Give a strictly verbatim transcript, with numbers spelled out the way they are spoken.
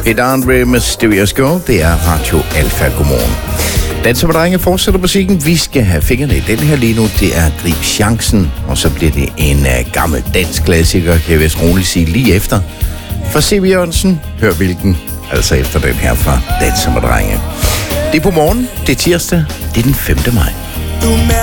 Peter Andre Mysterious Girl, det er Radio Alfa. Godmorgen. Danser med drenge fortsætter musikken. Vi skal have fingrene i den her lige nu. Det er Grib Chancen, og så bliver det en uh, gammel dansk klassiker, kan jeg vist roligt sige, lige efter. For C V Jørgensen, hør hvilken, altså efter den her fra Danser med drenge. Det er på morgen, det er tirsdag, det er den femte maj.